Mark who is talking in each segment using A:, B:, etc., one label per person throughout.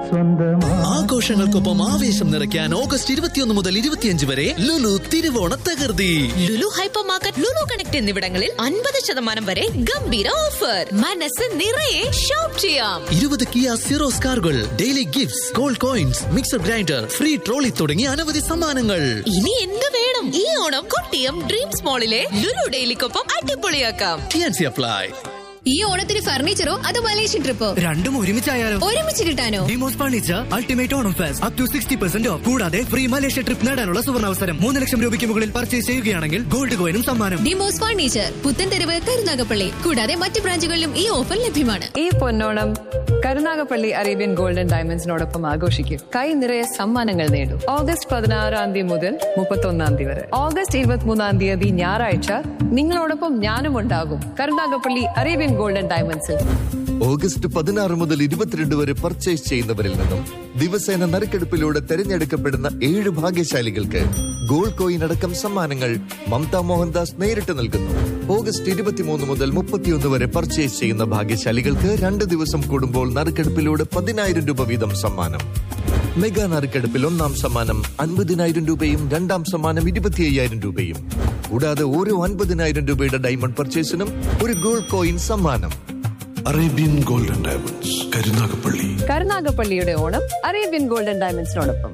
A: ആഘോഷങ്ങൾക്കൊപ്പം ആവേശം നിറയ്ക്കാൻ ഓഗസ്റ്റ് 21 മുതൽ 25 വരെ ലുലു തിരുവോണ തകർത്തി.
B: Lulu hyper market, Lulu connect എന്നിവിടങ്ങളിൽ 50% വരെ ഗംഭീര ഓഫർ. മനസ്സ് നിറയെ ഷോപ്പ് ചെയ്യാം.
A: 20 കിയ സിറോസ് കാറുകൾ, daily gifts, gold coins, mixer grinder, free trolley തുടങ്ങിയ അനവധി സമ്മാനങ്ങൾ.
B: ഇനി എന്ത് വേണം? ഈ Onam Kottiyam dreams മോളിലെ Lulu ഡെയിലിക്കൊപ്പം അടിപൊളിയാക്കാം.
A: TNC apply.
C: ഈ ഓണത്തിന് ഫർണിച്ചറോ അതോ മലേഷ്യൻ ട്രിപ്പോ?
D: രണ്ടും ഒരുമിച്ചായാലോ?
C: ഒരുമിച്ച് കിട്ടാനോ?
D: Demos furniture ultimate Onam fest up to 60% of. കൂടാതെ ഫ്രീ മലേഷ്യ ട്രിപ്പ് നേടാനുള്ള സുവർണാവസരം. 3 ലക്ഷം രൂപയ്ക്ക് മുകളിൽ പർച്ചേസ് ചെയ്യുകയാണെങ്കിൽ ഗോൾഡ് കോയിനും സമ്മാനം.
C: ഡിമോസ് ഫർണിച്ചർ, പുത്തൻതെരുവ്, കരുനാഗപ്പള്ളി. കൂടാതെ മറ്റ് ബ്രാഞ്ചുകളിലും ഈ ഓഫർ ലഭ്യമാണ്.
E: ഈ പൊന്നോണം കരുനാഗപ്പള്ളി അറേബ്യൻ ഗോൾഡൻ ഡയമണ്ട്സിനോടൊപ്പം ആഘോഷിക്കും. കൈ നിറയെ സമ്മാനങ്ങൾ നേടും. ഓഗസ്റ്റ് 16 മുതൽ 31 വരെ. ഓഗസ്റ്റ് 23 ഞായറാഴ്ച നിങ്ങളോടൊപ്പം ഞാനും ഉണ്ടാകും കരുനാഗപ്പള്ളി അറേബ്യൻ ഗോൾഡൻ ഡയമണ്ട്സിൽ.
F: ഓഗസ്റ്റ് 16 മുതൽ 22 വരെ പർച്ചേസ് ചെയ്യുന്നവരിൽ നിന്നും ദിവസേന നറുക്കെടുപ്പിലൂടെ തെരഞ്ഞെടുക്കപ്പെടുന്ന 7 ഭാഗ്യശാലികൾക്ക് ഗോൾഡ് കോയിൻ അടക്കം സമ്മാനങ്ങൾ മമത മോഹൻദാസ് നേരിട്ട് നൽകുന്നു. ഓഗസ്റ്റ് 23 മുതൽ 31 വരെ പർച്ചേസ് ചെയ്യുന്ന ഭാഗ്യശാലികൾക്ക് 2 ദിവസം കൂടുമ്പോൾ നറുക്കെടുപ്പിലൂടെ 10,000 രൂപ വീതം സമ്മാനം. മെഗാ നറുക്കെടുപ്പിൽ 1-ാം സമ്മാനം 50,000 രൂപയും 2-ാം സമ്മാനം 25,000 രൂപയും. കൂടാതെ ഓരോ 50,000 രൂപയുടെ ഡയമണ്ട് പർച്ചേസിനും ഒരു ഗോൾഡ് കോയിൻ സമ്മാനം.
G: Arabian golden diamonds, Karunagappally.
E: കരുനാഗപ്പള്ളിയുടെ Onam Arabian golden ഡയമണ്ട്സിനോടൊപ്പം.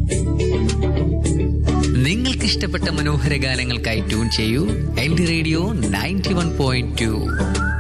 H: നിങ്ങൾക്ക് ഇഷ്ടപ്പെട്ട മനോഹര ഗാനങ്ങൾക്കായി ട്യൂൺ ചെയ്യൂ LD റേഡിയോ 91.2.